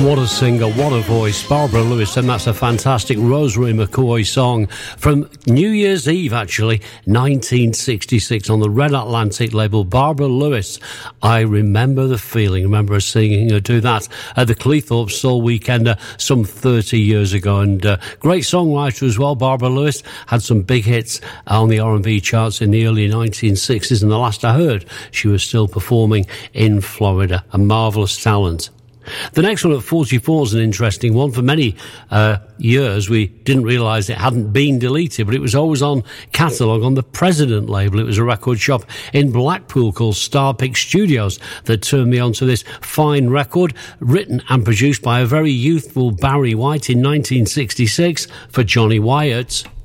What a singer, what a voice. Barbara Lewis, and that's a fantastic Rosemary McCoy song from New Year's Eve, actually, 1966, on the Red Atlantic label. Barbara Lewis, I remember the feeling. Remember her singing her do that at the Cleethorpes Soul Weekender some 30 years ago. And great songwriter as well. Barbara Lewis had some big hits on the R&B charts in the early 1960s, and the last I heard, she was still performing in Florida. A marvellous talent. The next one at 44 is an interesting one. For many years, we didn't realise it hadn't been deleted, but it was always on catalogue on the President label. It was a record shop in Blackpool called Starpick Studios that turned me on to this fine record, written and produced by a very youthful Barry White in 1966 for Johnny Wyatt.